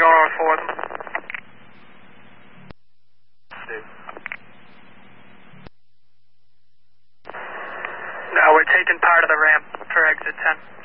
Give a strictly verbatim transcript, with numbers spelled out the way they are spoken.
going on fourth. No, we're taking part of the ramp for exit ten.